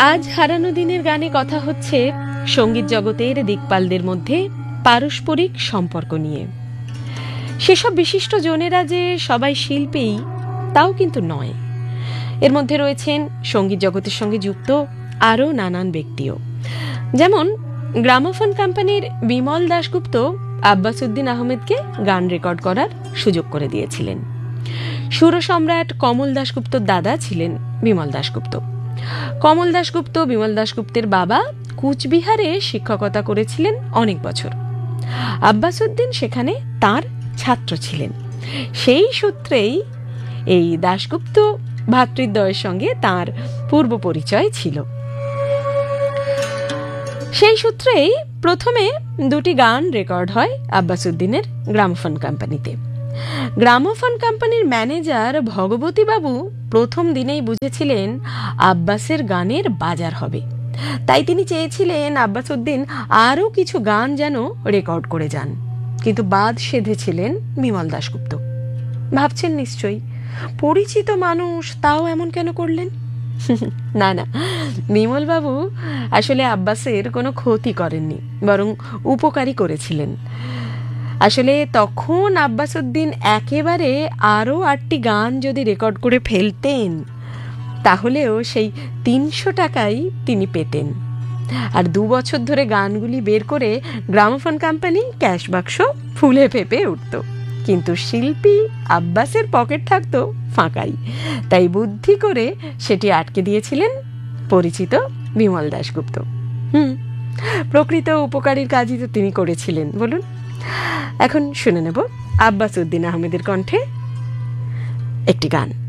আজ হারানো দিনের গানে কথা হচ্ছে সঙ্গীত জগতের দিকপালদের মধ্যে পারস্পরিক সম্পর্ক নিয়ে। সেসব বিশিষ্ট জনেরা যে সবাই শিল্পী তাও কিন্তু নয়। এর মধ্যে রয়েছেন সঙ্গীত জগতের সঙ্গে যুক্ত আরও নানান ব্যক্তিও। যেমন গ্রামোফোন কোম্পানির বিমল দাশগুপ্ত আব্বাস উদ্দিন আহমেদকে গান রেকর্ড করার সুযোগ করে দিয়েছিলেন। সুর সম্রাট কমল দাশগুপ্তর দাদা ছিলেন বিমল দাশগুপ্ত। কমল দাশগুপ্ত বিমল দাশগুপ্তের বাবা কুচবিহারে শিক্ষকতা করেছিলেন অনেক বছর। আব্বাস উদ্দিন সেখানে তার ছাত্র ছিলেন। সেই সূত্রেই এই দাশগুপ্ত ভ্রাতৃদ্বয়ের সঙ্গে তার পূর্ব পরিচয় ছিল। সেই সূত্রেই প্রথমে দুটি গান রেকর্ড হয় আব্বাস উদ্দিনের গ্রামোফোন কোম্পানিতে। গ্রামোফোন কোম্পানির ম্যানেজার ভগবতী বাবু প্রথম দিনেই বুঝেছিলেন আব্বাসের গানের বাজার হবে, তাই তিনি চেয়েছিলেন আব্বাস উদ্দিন আরও কিছু গান যেন রেকর্ড করে যান। কিন্তু বাদ সেধেছিলেন বিমল দাশগুপ্ত। ভাবছেন নিশ্চয়ই পরিচিত মানুষ, তাও এমন কেন করলেন? না না, বিমল বাবু আসলে আব্বাসের কোনো ক্ষতি করেননি, বরং উপকারী করেছিলেন। আসলে তখন আব্বাস উদ্দিন একেবারে আরও 8টি গান যদি রেকর্ড করে ফেলতেন তাহলেও সেই 300 টাকাই তিনি পেতেন। আর 2 বছর ধরে গানগুলি বের করে গ্রামোফোন কোম্পানি ক্যাশ বাক্স ফুলে ফেপে উঠত। কিন্তু শিল্পী আব্বাসের পকেট থাকতো ফাঁকাই, তাই বুদ্ধি করে সেটি আটকে দিয়েছিলেন পরিচিত বিমল দাশগুপ্ত। প্রকৃত উপকারীর কাজই তো তিনি করেছিলেন, বলুন। এখন শুনে নেব আব্বাস উদ্দিন আহমেদের কণ্ঠে একটি গান।